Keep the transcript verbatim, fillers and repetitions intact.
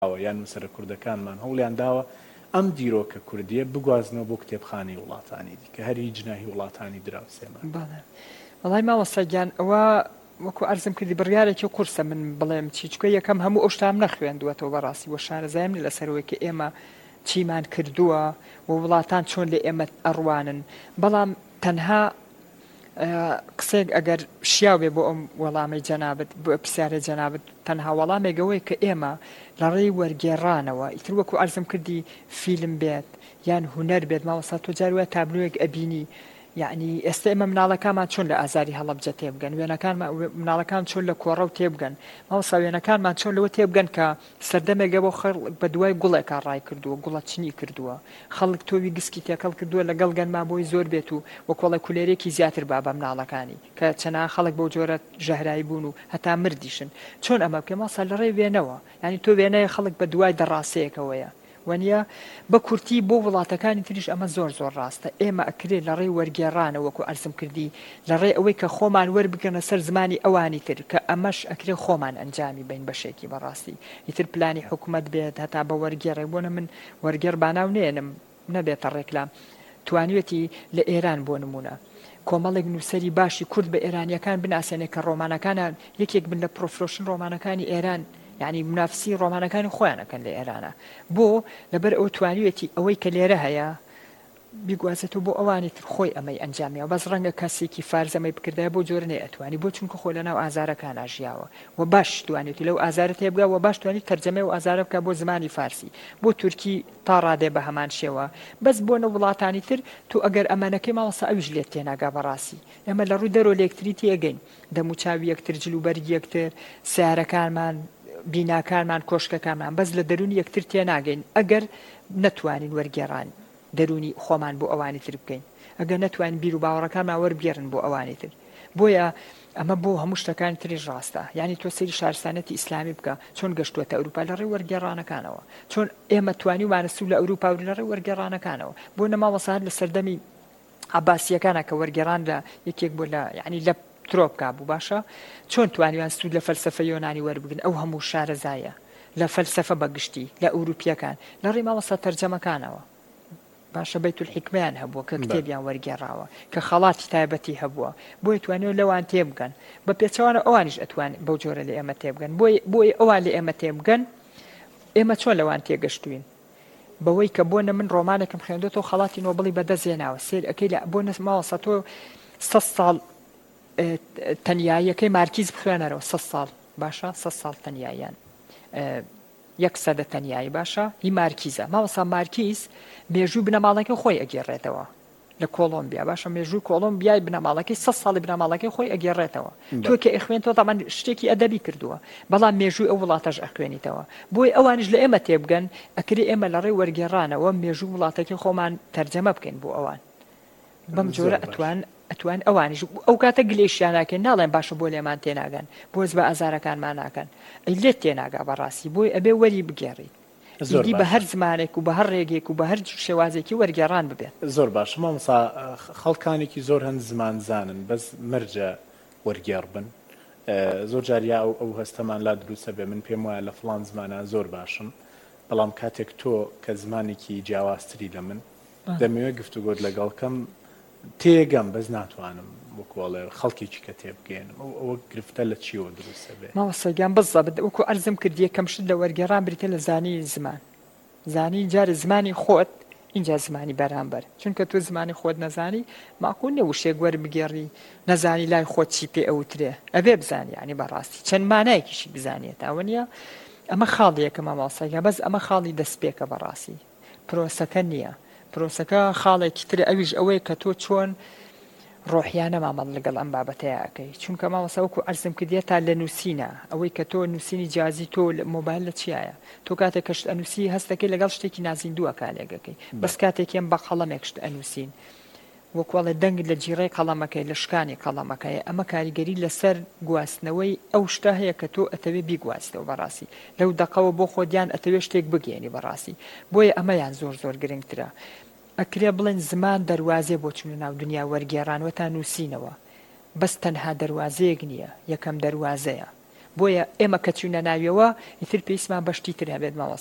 یان نووسەرە کوردەکانمان هەوڵیان داوە ئەم دیرۆکە کوردیە بگوازنەوە بۆ کتێبخانەی وڵاتانی دیکە هەری جناهی وڵاتانی دراوسێمان. وەڵای مامۆستاگیان ئەوە وەکو ئەرزم کردی بڕیارێکی قورسە من بڵێم چیچکە یەکەم هەموو ئەو شتام نەخوێندووەتەوە بەڕاستی وە شارەزایم لە سەرەوەی ئێمە چیمان کردووە و وڵاتان چۆن لێ ئێمە ئەڕوانن بەڵام تەنها قسێک ئەگەر شیاوێ بۆ ئەم وەڵامی جەنابەت بۆ پرسیارە جەنابەت تەنها وەڵامێکەوەی کە ئێمە لە ڕێی وەرگێڕانەوە ئیتر وەکو ئەرزم کردی فیلم بێت یان هونەر بێت ماوەستا تۆ جار وایە تابلۆیەک ئەبینی یعنی ئێستا ئێمە مناڵەکانمان چۆن لە ئازاری هەڵەبجە تێبگەن وێنەکانمان مناڵەکان چۆن لە کۆڕە و تێبگەن ماوەستا وێنەکانمان چۆن لەوە تێبگەن کە سەردەمێکە بۆ خەڵک بە دوای گوڵێکا ڕای کردووە گوڵە چنی کردووە خەڵک تۆوی گسکی تێکەڵ کردووە لەگەڵ گەنما بۆی زۆر بێت و وەکۆڵە کولێرێکی زیاتر با بە مناڵەکانی کە چەنا خەڵک بۆ جۆرە ژەهرایی بوون و هەتا مردیشن چۆن ئەمە بکە ماوەستا لە ڕێی وێنەوە ینی تۆ وێنەیە خەڵک بە دوای دەڕاستەیەکەوەیە وەنیە بە کورتی بۆ وڵاتەکانی تریش ئەمە زۆر زۆر ڕاستە ئێمە ئەکرێت لە ڕێی وەرگێڕانە وەکو ئەرزم کردی لە ڕێ ئەوەی کە خۆمان وەربگەنە سەر زمانی ئەوانی تر کە ئەمەش ئەکرێ خۆمان ئەنجامی بین بەشێکی بەڕاستی ئیتر پلانی حکوومەت بێت هەتا بە وەرگێڕێ بۆنە من وەرگێڕ باناو نێنم نەبێتە ڕێکلام توانیوێتی لە ئێران بۆ نمونە کۆمەڵێک نووسەری باشی کورد بە ئێرانیەکان بناسێنێ کە ڕۆمانەکانە یەکێک بن لە پرۆفرۆشن ڕۆمانەکانی ئێران یعنی منافسی ڕۆمانەکانی خۆیانەکەن لە ئێرانە بۆ لەبەر ئەو توانیوێتی ئەوەی کە لێرە هەیە بیگوازێتەوە بۆ ئەوانی تر خۆی ئەمەی ئەنجامیەوە بەس ڕەنگە کەسێکی فارزەمەی بکردای بۆ جۆر نێ ئەتوانی بۆ چونکە خۆی لەناو ئازارەکان ئاژیاوە و باش توانێتی لەو ئازارە تێبگا و باش توانی تەرجەمە و ئازارە بکە بۆ زمانی فارسی بۆ تورکی تا ڕادێ بە هەمان شێوە بەس بۆ نە وڵاتانی تر تو ئەگەر ئەمانەکەی ماوەسا ئەویش لێت تێناگا بەڕاستی ئێمە لە ڕووی دەرۆ لێکتری تێگەین دەموچاوی یەکتر جلوبەرگی یەکتر سیارەکانمان بیناکانمان کۆشکەکانمان بەس لە دەرونی یەکتر تێناگەین ئەگەر نەتوانین وەرگێڕان دەرونی خۆمان بۆ ئەوانی تر بکەین ئەگەر نەتوانین بیر و باوەڕەکانمان وەربگێڕن بۆ ئەوانی تر بۆیە ئەمە بۆ هەموو شتەکانی تریش ڕاستە یعنی تۆ سەیری شارستانەتی ئیسلامی بکە چۆن گەشتووەتە ئەوروپا لە ڕێی وەرگێڕانەکانەوە چۆن ئێمە توانیومانە سوو لە ئەوروپا و لە ڕێی وەرگێڕانەکانەوە بۆ نەماوەسا لە سەردەمی عەباسیەکانە کە وەرگێڕان لە یەکێک بۆ لە یعنی لە ترۆپکا بوو باشە چۆن توانیوان سوود لە فەلسەفە یۆنانی وەربگرن ئەو هەموو شارەزایە لە فەلسەفە بەگشتی لە ئەوروپیەکان لە ڕێی ماوەستا تەرجەمەکانەوە باشە بەیت الحیکمەیان هەبووە کە کتێبیان وەرگێڕاوە کە خەڵاتی تایبەتی هەبووە بۆی توانێت لەوان تێبگەن بە پێچەوانە ئەوانیش ئەتوان بەو جۆرە لە ئێمە تێبگەن بۆی ئەوان لە ئێمە تێبگەن ئێمە چۆن لەوان تێگەشتوین بەوەی کە بۆنە من ڕۆمانێکم خوێندێتەوە خەڵاتی نۆبڵی بەدەستێناوە سێر ئەەکەی لە بۆ ماوەستا تۆ سە ساڵ تەنیاییەکەی مارکیز بخوێنەرەوە سە ساڵ باشە سە ساڵ تەنیاییان یەک سەدە تەنیایی باشە هی مارکیزە ماوەسا مارکیز مێژوو بنەماڵەکەی خۆی ئەگێڕێتەوە لە کۆڵۆمبیا باشە مێژوو کۆڵۆمبیای بنەماڵەکەی سە ساڵی بنەماڵەکەی خۆی ئەگێڕێتەوە تۆ کە ئەخوێنتەوە تامان شتێکی ئەدەبی کردووە بەڵام مێژووی ئەو وڵاتەش ئەخوێنیتەوە بۆی ئەوانش لە ئێمە تێبگەن ئەکری ئێمە لە ڕێی وەرگێڕانەوە مێژوو وڵاتەکەی خۆمان تەرجەمە بکەین بۆ ئەوان بەم جۆرە ئەتوان ئەتوان ئەوانیش ئەو کاتە گلێشیاناکەن ناڵێن باشە بۆ لێمان تێناگەن بۆز بە ئازارەکانمان ناکەن ئەی لێت تێناگا بەڕاستی بۆی ئەبێ وەری بگێڕیت زۆری بە هەر زمانێک و بە هەر ڕێگێک و بە هەر شێوازێکی وەرگێڕان ببێت زۆر باش مامۆستا خەڵکانێکی زۆر هەند زمان زانن بەس مەرجە وەرگێڕ بن زۆر جاریا ئەو هەستەمان لا دروستە بێ من پێم وایە لە فڵان زمانە زۆر باشم بەڵام کاتێک تۆ کە زمانێکی جیاوازتری لە من دەمەوێت گفتوگۆت لەگەڵکەم تێگەم بەس ناتوانم وەکوڵێ خەڵکیی کە تێبگەێنم ئەوە گرفتە لە چیەوە دروستە بێ ماوەسەگیان بزە وەکو ئەرزم کردیە کەمشت لە وەرگێڕان بریتە لە زانی زمان زانی جارە زمانی خۆت اینجا زمانی بەرامبەر چونکە تۆ زمانی خۆت نەزانی ماکوون نە وشێک وەربگێڕی نەزانی لای خۆت چی پێ ئەوترێ ئەبێ بزانی ینی بەڕاستی چەند مانایەکیشی بزانێت ئەوە نیە ئەمە خاڵیەکە مامۆسەگە بەس ئەمە خاڵی دەستپێکە بەڕاستی پرۆسەکە نییە پرۆسەکە خاڵێکی ترە ئەویش ئەوەی کە تۆ چۆن ڕۆحیانە مامەڵ لەگەڵ ئەم بابەتەیە ئەەکەی چونکە ماوەسا وەکو ئەرزم کردێت تا لە نووسینە ئەوەی کە تۆ نووسینی جیازی تۆ مۆبایل لە چیایە تۆ کاتێک کەشت ئەنووسی هەستەکەی لەگەڵ شتێکی نازیندووە کالێگەکەی بەس کاتێکیان بە قەڵەمێکشت ئەنووسین وەکوڵێ دەنگ لە جیڕەی قەڵەمەکەی لە شکانی قەڵەمەکەی ئەمە کاریگەری لەسەر گواستنەوەی ئەو شتە هەیە کە تۆ ئەتەوێ بیگواستەوە بەڕاستی لەو دەقەوە بۆ خۆدیان ئەتەوێ شتێک بگەێنی بەڕاستی بۆیە ئەمەیان زۆر زۆر گرنگترە ئەکرێ بڵێن زمان دەواازێ بۆ چونە ناو دنیا وەرگێڕانوە تا نووسینەوە بەس تەنها دەواازەیەک نییە یەکەم دەواازەیە بۆیە ئێمە کە چوونە ناویەوە ئیتر پێویستمان بەشتی تر هەبێت ماوە